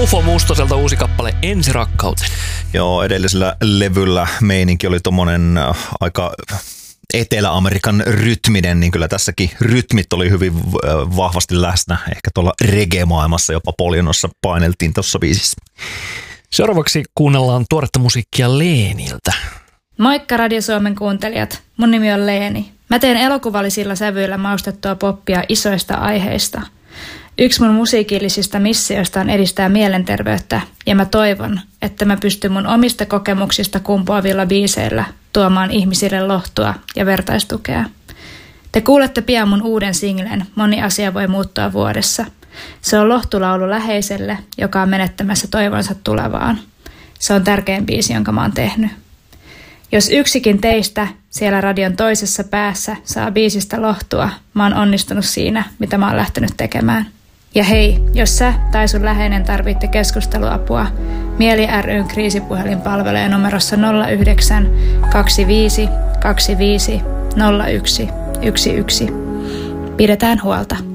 Ufo Mustoselta uusi kappale Ensirakkauteni. Joo, edellisellä levyllä meininki oli tommonen aika Etelä-Amerikan rytminen, niin kyllä tässäkin rytmit oli hyvin vahvasti läsnä. Ehkä tuolla reggae-maailmassa jopa poljonossa paineltiin tuossa biisissä. Seuraavaksi kuunnellaan tuoretta musiikkia Leeniltä. Moikka Radio Suomen kuuntelijat, mun nimi on Leeni. Mä teen elokuvallisilla sävyillä maustettua poppia isoista aiheista. Yksi mun musiikillisista missioista on edistää mielenterveyttä ja mä toivon, että mä pystyn mun omista kokemuksista kumpuavilla biiseillä tuomaan ihmisille lohtua ja vertaistukea. Te kuulette pian mun uuden singlen Moni asia voi muuttua vuodessa. Se on lohtulaulu läheiselle, joka on menettämässä toivonsa tulevaan. Se on tärkein biisi, jonka mä oon tehnyt. Jos yksikin teistä siellä radion toisessa päässä saa biisistä lohtua, mä oon onnistunut siinä, mitä mä oon lähtenyt tekemään. Ja hei, jos sä tai sun läheinen tarvitte keskusteluapua, Mieli ry:n kriisipuhelin palvelee numerossa 09 25 25 01 11. Pidetään huolta.